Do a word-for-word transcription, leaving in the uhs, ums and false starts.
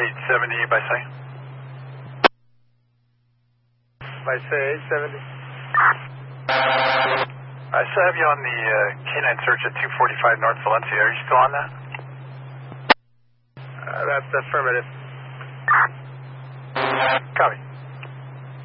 eight seventy by say. By say eight seventy. I still have you on the uh, canine search at two forty-five North Valencia. Are you still on that? Uh, that's affirmative. Copy.